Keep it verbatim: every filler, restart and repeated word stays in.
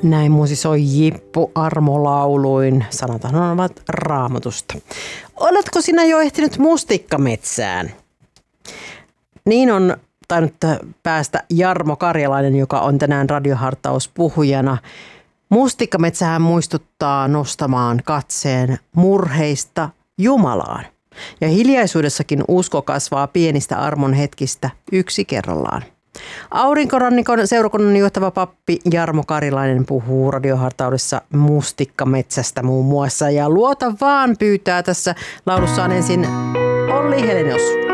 Näin musisoi Jippu Armo-lauluin. Sanathan ovat Raamatusta. Oletko sinä jo ehtinyt mustikkametsään? Niin on tainnut päästä Jarmo Karjalainen, joka on tänään radiohartauspuhujana. Mustikkametsähän muistuttaa nostamaan katseen murheista Jumalaan. Ja hiljaisuudessakin usko kasvaa pienistä armon hetkistä yksi kerrallaan. Aurinkorannikon seurakunnan johtava pappi Jarmo Karjalainen puhuu radiohartaudessa mustikkametsästä muun muassa. Ja luota vaan pyytää tässä laulussaan ensin Olli Helenius.